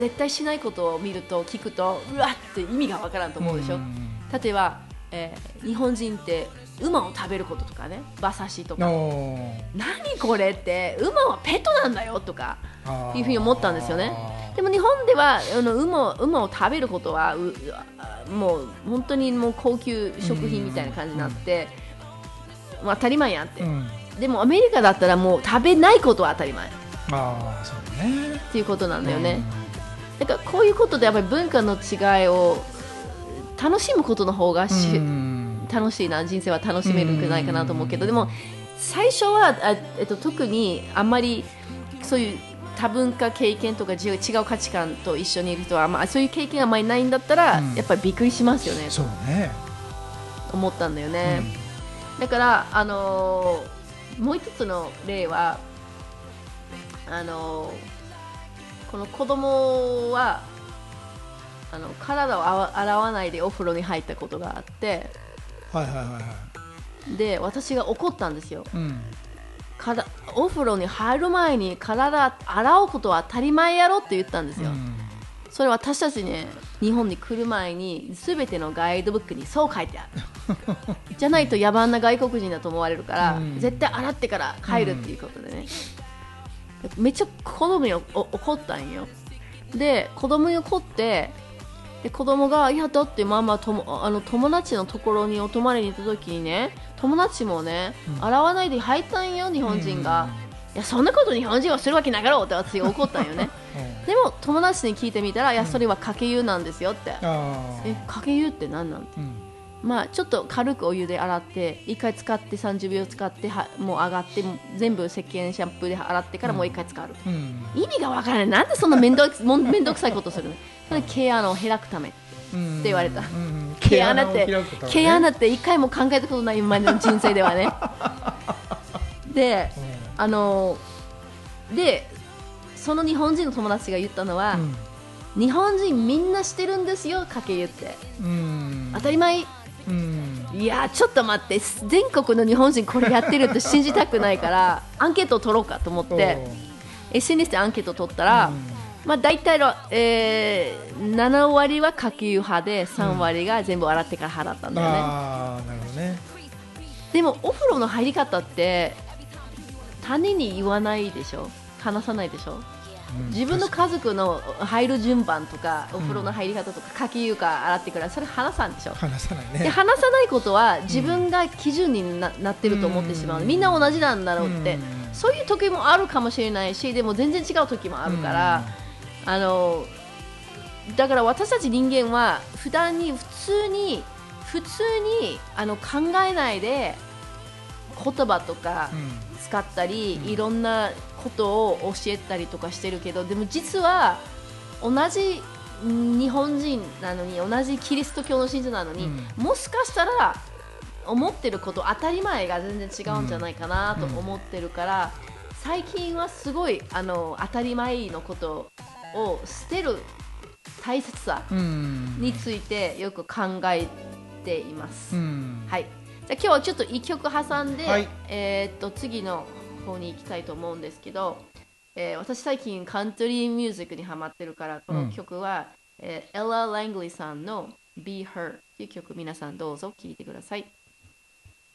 絶対しないことを見ると聞くとうわって意味がわからんと思うでしょ。例えば、日本人って馬を食べることとかね、馬刺しとか、何これって馬はペットなんだよとかいうふうに思ったんですよね。でも日本では馬を食べることはもう本当にもう高級食品みたいな感じになって、当たり前やんって、でもアメリカだったらもう食べないことは当たり前そうねっていうことなんだよね。だからこういうことでやっぱり文化の違いを楽しむことの方が楽しいな、人生は楽しめるんじゃないかなと思うけど、でも最初は特にあんまりそういう多文化経験とか違う価値観と一緒にいる人は、そういう経験があまりないんだったら、やっぱりびっくりしますよね。 そうね、 思ったんだよね。だからもう一つの例はこの子供は体を洗わないでお風呂に入ったことがあって、で私が怒ったんですよ。お風呂に入る前に体洗うことは当たり前やろって言ったんですよ。それは私たちね、日本に来る前に全てのガイドブックにそう書いてあるじゃないと野蛮な外国人だと思われるから、絶対洗ってから入るっていうことでね、めっちゃ子供に怒ったんよ。で子供に怒って、で子供がいやだってママ友達のところにお泊まりに行った時にね、友達もね、洗わないで入ったんよ日本人が、いやそんなこと日本人はするわけなかろうって私が怒ったんよねでも友達に聞いてみたら、いやそれはかけ湯なんですよって、かけ湯って何なんて、ちょっと軽くお湯で洗って1回使って30秒使ってもう上がって全部石鹸シャンプーで洗ってからもう1回使う、意味がわからない、なんでそんな面倒くさいことするの、それで毛穴を開くためって言われた、毛穴って1回も考えたことない今までの人生ではねでその日本人の友達が言ったのは、日本人みんなしてるんですよかけ湯って、当たり前、いやちょっと待って、全国の日本人これやってるって信じたくないからアンケートを取ろうかと思ってSNS でアンケートを取ったら、大体7割はかけ湯派で3割が全部洗ってから払ったんだよね。 なるほどね。 でもお風呂の入り方って他人に言わないでしょ、話さないでしょ、自分の家族の入る順番とかお風呂の入り方とかかけ湯か洗ってからそれ話さんでしょ。 話さないね。 で話さないことは自分が基準になってると思ってしまう、みんな同じなんだろうって、そういう時もあるかもしれないし、でも全然違う時もあるから、だから私たち人間は普通に考えないで言葉とか使ったり、いろんなことを教えたりとかしてるけど、でも実は同じ日本人なのに、同じキリスト教の信者なのに、もしかしたら思ってること当たり前が全然違うんじゃないかなと思ってるから、最近はすごい当たり前のことを捨てる大切さについてよく考えています。はい、じゃあ今日はちょっと1曲挟んで、次の方に行きたいと思うんですけど、私最近カントリーミュージックにハマってるから、この曲は、エラ・ラングリーさんの Be Her という曲、皆さんどうぞ聴いてください。